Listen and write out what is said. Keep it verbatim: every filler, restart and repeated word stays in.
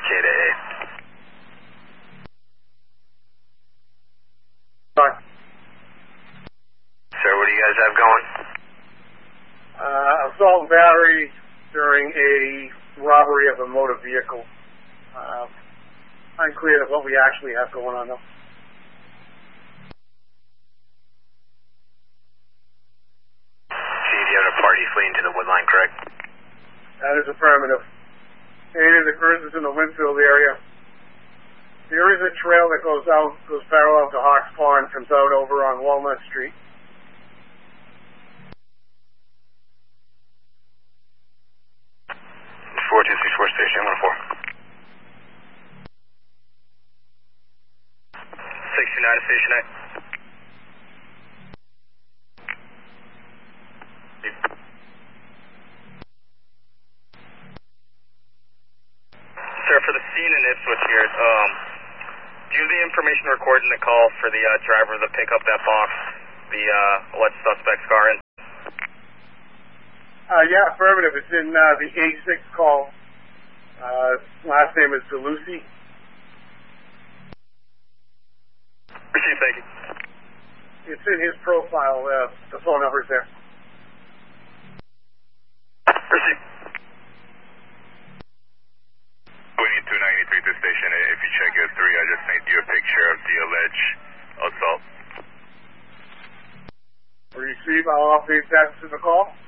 K to A. Sorry. Sir, what do you guys have going? Uh, assault and battery during a robbery of a motor vehicle. Uh, unclear of what we actually have going on though. Chief, you have a party fleeing to the Woodline, correct? That is affirmative. It occurs in the Winfield area. There is a trail that goes out, goes parallel to Hawks Pond, comes out over on Walnut Street. four two six four station one four. six two nine to station eight. Sir, for the scene in Ipswich here, um, do you have the information recording the call for the uh, driver to pick up that box, the uh, alleged suspect's car in? Uh, yeah, affirmative. It's in uh, the A six call. Uh, last name is DeLucy. Received, thank you. It's in his profile. Uh, the phone number's there. Received. We need two ninety-three to station. If you check your three, I just sent you a picture of the alleged assault. Receive. I'll update that to the call.